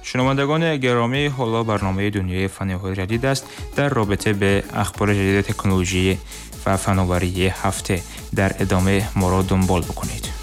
شنوندگان گرامی، حالا برنامه دنیای فناوری جدید است در رابطه به اخبار جدید تکنولوژی و فناوری هفته. در ادامه ما را دنبال بکنید.